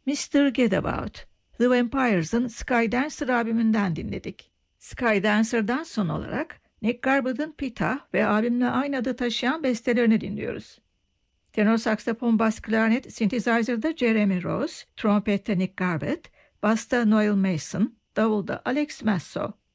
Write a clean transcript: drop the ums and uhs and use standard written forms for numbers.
Mr. Gadabout, The Vampires'ın Skydancer albümünden dinledik. Skydancer'dan son olarak Nick Garbutt'ın Pita ve albümle aynı adı taşıyan bestelerini dinliyoruz. Tenor saksafon, bas klarnet, synthesizer'da Jeremy Rose, trompette Nick Garbutt, basta Noel Mason, davulda Alex Masso.